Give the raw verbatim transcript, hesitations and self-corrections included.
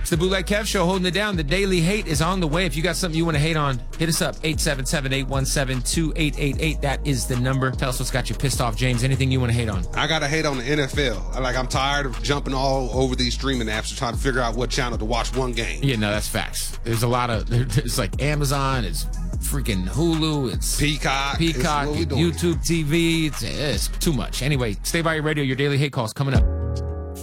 It's the Bootleg Kev Show holding it down. The Daily Hate is on the way. If you got something you want to hate on, hit us up. eight seven seven, eight one seven, two eight eight eight. That is the number. Tell us what's got you pissed off, James. Anything you want to hate on? I got to hate on the N F L. Like, I'm tired of jumping all over these streaming apps to try to figure out what channel to watch one game. Yeah, no, that's facts. There's a lot of, there's like Amazon, it's freaking Hulu, it's Peacock, Peacock, it's what we doing. YouTube T V. It's, it's too much. Anyway, stay by your radio. Your Daily Hate Call's coming up.